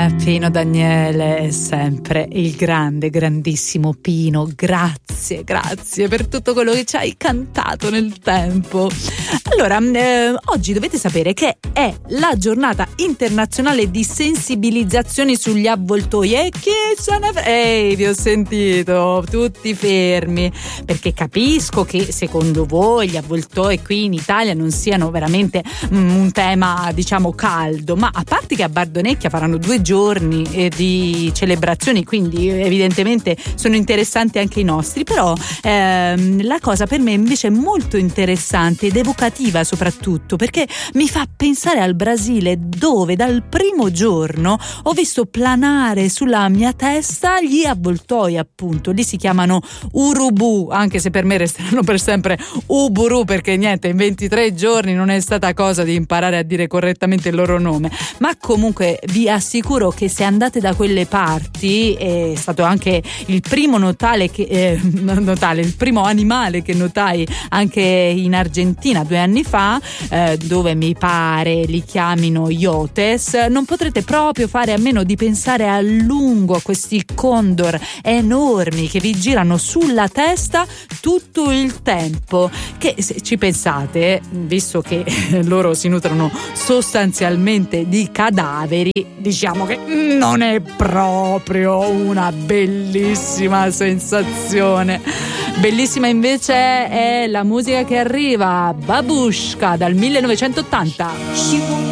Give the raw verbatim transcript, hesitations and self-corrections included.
Eh, Pino Daniele è sempre il grande, grandissimo Pino. Grazie, grazie per tutto quello che ci hai cantato nel tempo. Allora, eh, oggi dovete sapere che è la giornata internazionale di sensibilizzazione sugli avvoltoi. E chi se ne frega? Ehi, vi ho sentito, tutti fermi, perché capisco che secondo voi gli avvoltoi qui in Italia non siano veramente mm, un tema, diciamo, caldo, ma a parte che a Bardonecchia faranno due giorni eh, di celebrazioni, quindi evidentemente sono interessanti anche i nostri, però ehm, la cosa per me invece è molto interessante ed evocativa, soprattutto perché mi fa pensare al Brasile, dove dal primo giorno ho visto planare sulla mia testa gli avvoltoi, appunto. Lì si chiamano urubu, anche se per me resteranno per sempre uburu, perché niente, in ventitré giorni non è stata cosa di imparare a dire correttamente il loro nome, ma comunque vi assicuro che se andate da quelle parti, è stato anche il primo notale che eh, notale, il primo animale che notai anche in Argentina due anni fa, eh, dove mi pare li chiamino yotes. Non potrete proprio fare a meno di pensare a lungo a questi condor enormi che vi girano sulla testa tutto il tempo, che se ci pensate, visto che loro si nutrono sostanzialmente di cadaveri, diciamo che non è proprio una bellissima sensazione. Bellissima invece è la musica che arriva, Babushka dal millenovecentottanta.